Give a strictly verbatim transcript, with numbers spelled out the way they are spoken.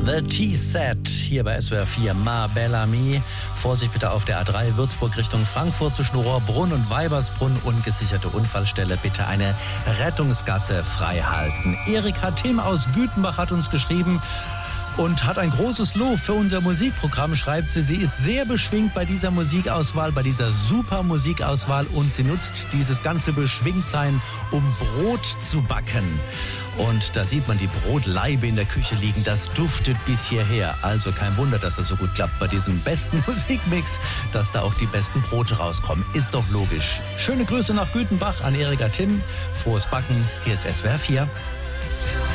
The T-Set hier bei S W R vier. Ma Belle Amie. Vorsicht bitte auf der A drei Würzburg Richtung Frankfurt zwischen Rohrbrunn und Weibersbrunn. Ungesicherte Unfallstelle. Bitte eine Rettungsgasse frei halten. Erika Tim aus Gütenbach hat uns geschrieben und hat ein großes Lob für unser Musikprogramm, schreibt sie. Sie ist sehr beschwingt bei dieser Musikauswahl, bei dieser super Musikauswahl, und sie nutzt dieses ganze Beschwingtsein, um Brot zu backen. Und da sieht man die Brotlaibe in der Küche liegen, das duftet bis hierher. Also kein Wunder, dass das so gut klappt bei diesem besten Musikmix, dass da auch die besten Brote rauskommen. Ist doch logisch. Schöne Grüße nach Gütenbach an Erika Tim. Frohes Backen, hier ist S W R vier.